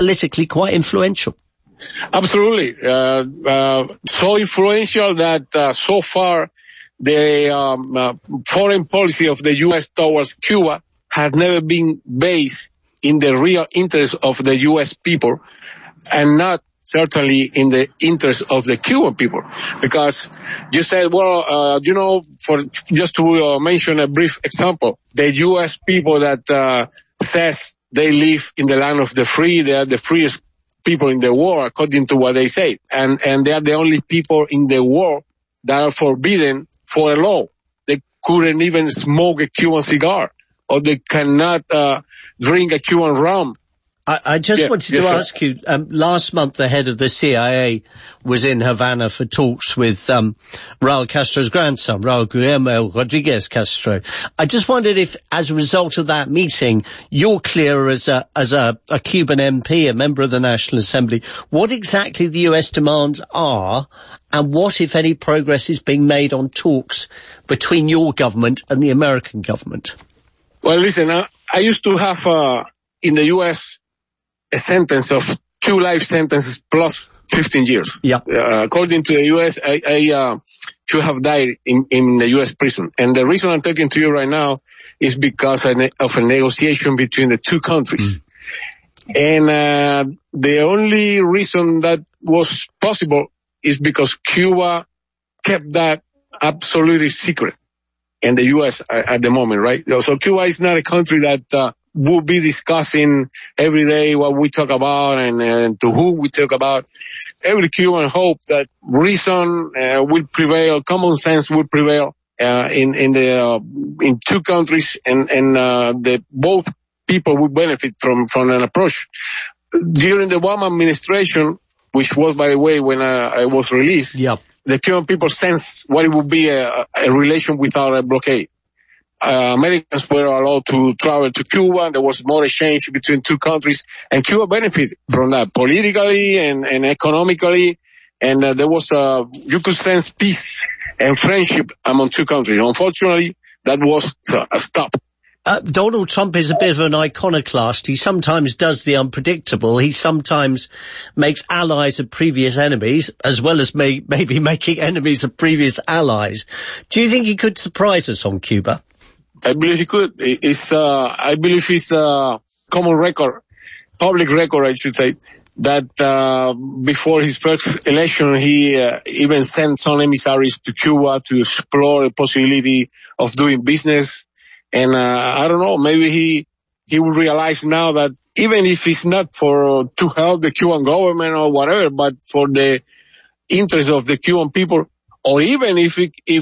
politically quite influential. Absolutely. So influential that so far the foreign policy of the U.S. towards Cuba has never been based in the real interest of the U.S. people, and not certainly in the interest of the Cuban people. Because you said, well, for just to mention a brief example, the U.S. people that says they live in the land of the free, they are the freest people in the world, according to what they say. And they are the only people in the world that are forbidden for a law. They couldn't even smoke a Cuban cigar, or they cannot drink a Cuban rum. I just wanted to ask you, last month the head of the CIA was in Havana for talks with Raul Castro's grandson, Raul Guillermo Rodriguez Castro. I just wondered if, as a result of that meeting, you're clear as a Cuban MP, a member of the National Assembly, what exactly the US demands are, and what, if any, progress is being made on talks between your government and the American government? Well, listen, I used to have in the U.S. a sentence of 2 life sentences plus 15 years. Yeah. According to the U.S., I should have died in the U.S. prison. And the reason I'm talking to you right now is because of a negotiation between the two countries. And the only reason that was possible is because Cuba kept that absolutely secret, and the U.S. at the moment, right? So Cuba is not a country that we'll be discussing every day what we talk about and to who we talk about. Every Cuban hope that reason will prevail, common sense will prevail in two countries, and both people will benefit from an approach. During the Obama administration, which was, by the way, when I was released, the Cuban people sensed what it would be a relation without a blockade. Americans were allowed to travel to Cuba, and there was more exchange between two countries, and Cuba benefited from that politically and economically, and there was you could sense peace and friendship among two countries. Unfortunately, that was a stop. Donald Trump is a bit of an iconoclast. He sometimes does the unpredictable. He sometimes makes allies of previous enemies, as well as maybe making enemies of previous allies. Do you think he could surprise us on Cuba? I believe he could. I believe it's a common record, public record, I should say, that before his first election, he even sent some emissaries to Cuba to explore the possibility of doing business. And I don't know, maybe he will realize now that even if it's not to help the Cuban government or whatever, but for the interest of the Cuban people, or even if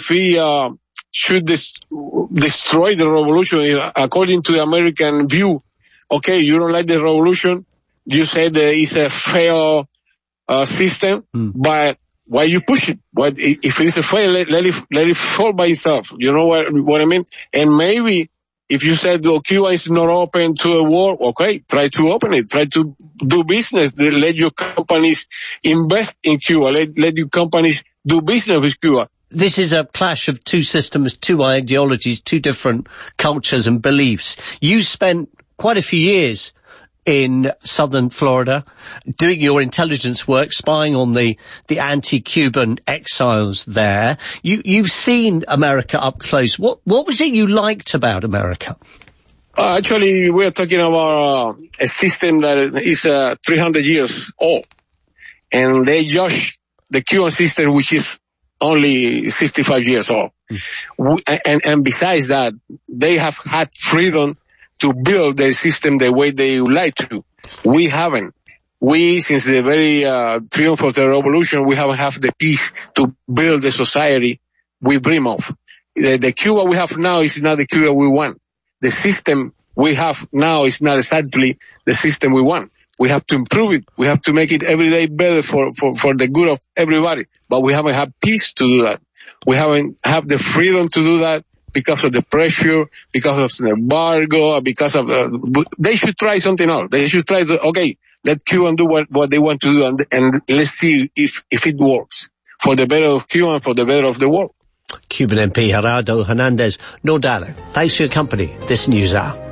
he should destroy the revolution, according to the American view. Okay, you don't like the revolution, you say that it's a failed system, but why you push it? If it's a fail, let it fall by itself. You know what I mean? And maybe if you said, well, Cuba is not open to a war, okay, try to open it. Try to do business. Let your companies invest in Cuba. Let your companies do business with Cuba. This is a clash of two systems, two ideologies, two different cultures and beliefs. You spent quite a few years in southern Florida doing your intelligence work, spying on the anti-Cuban exiles there. You've seen America up close. What was it you liked about America? Actually, we're talking about a system that is 300 years old. And they judge the Cuban system, which is only 65 years old. And besides that, they have had freedom to build their system the way they would like to. We haven't. We, since the very triumph of the revolution, we haven't had the peace to build the society we dream of. The Cuba we have now is not the Cuba we want. The system we have now is not exactly the system we want. We have to improve it. We have to make it every day better for the good of everybody. But we haven't had peace to do that. We haven't had the freedom to do that because of the pressure, because of the embargo, because of they should try something else. They should try let Cuba do what they want to do, and let's see if it works for the better of Cuba and for the better of the world. Cuban MP Gerardo Hernandez Nodalo, thanks for your company this news hour.